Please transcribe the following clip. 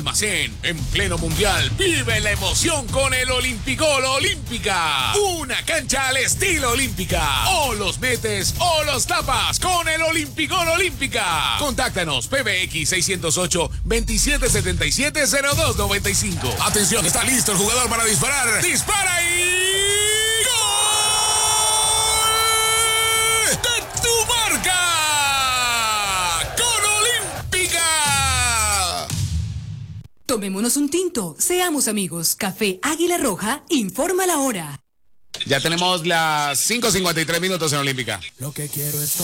Almacén, en pleno mundial, vive la emoción con el Olimpicol Olímpica. Una cancha al estilo Olímpica. O los metes o los tapas con el Olimpicol Olímpica. Contáctanos, PBX 608-2777-0295. Atención, está listo el jugador para disparar. ¡Dispara y... ¡Gol! ¡De tu marca! Tomémonos un tinto, seamos amigos. Café Águila Roja, informa la hora. Ya tenemos las 5:53 minutos en Olímpica. Lo que quiero es